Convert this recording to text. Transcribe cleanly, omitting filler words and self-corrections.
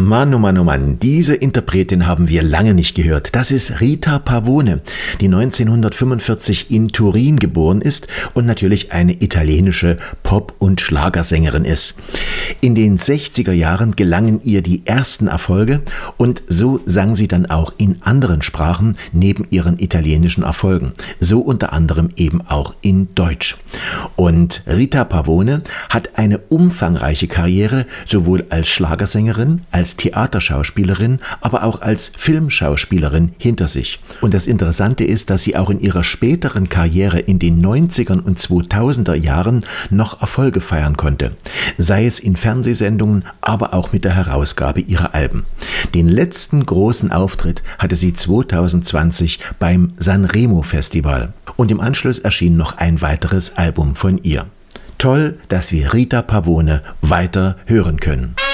Mann, oh Mann, oh Mann, diese Interpretin haben wir lange nicht gehört. Das ist Rita Pavone, die 1945 in Turin geboren ist und natürlich eine italienische Pop- und Schlagersängerin ist. In den 60er Jahren gelangen ihr die ersten Erfolge und so sang sie dann auch in anderen Sprachen neben ihren italienischen Erfolgen. So unter anderem eben auch in Deutsch. Und Rita Pavone hat eine umfangreiche Karriere, sowohl als Schlagersängerin, als Theaterschauspielerin, aber auch als Filmschauspielerin hinter sich. Und das Interessante ist, dass sie auch in ihrer späteren Karriere in den 90er und 2000er Jahren noch Erfolge feiern konnte. Sei es in Fernsehsendungen, aber auch mit der Herausgabe ihrer Alben. Den letzten großen Auftritt hatte sie 2020 beim Sanremo Festival. Und im Anschluss erschien noch ein weiteres Album von ihr. Toll, dass wir Rita Pavone weiter hören können.